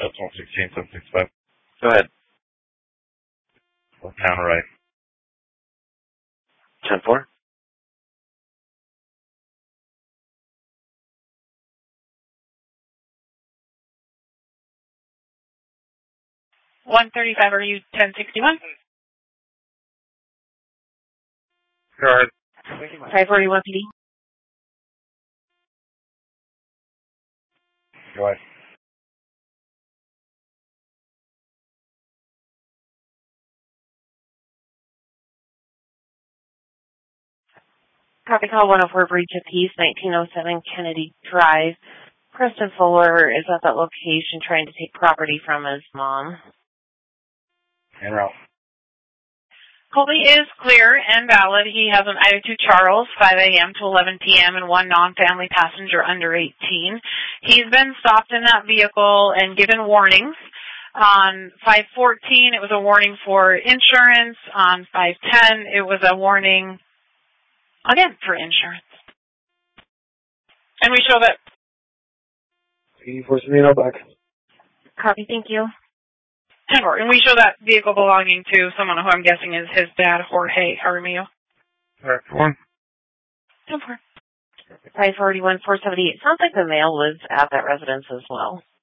That's 116, 765. Go ahead. Pound right. 10-4. Are you 1061? Go ahead. 541 PD. Go ahead. Copy call 104 breach of peace, 1907 Kennedy Drive. Preston Fuller is at that location trying to take property from his mom. En route. Colby is clear and valid. He has an Item 2 Charles, 5 a.m. to 11 p.m. and one non-family passenger under 18. He's been stopped in that vehicle and given warnings. On 514, it was a warning for insurance. On 510, it was a warning, again, for insurance. And we show that. 84 Semino back. Copy, thank you. And we show that vehicle belonging to someone who I'm guessing is his dad, Jorge Jaramillo. Correct. 1. 541, 478. Sounds like the male lives at that residence as well.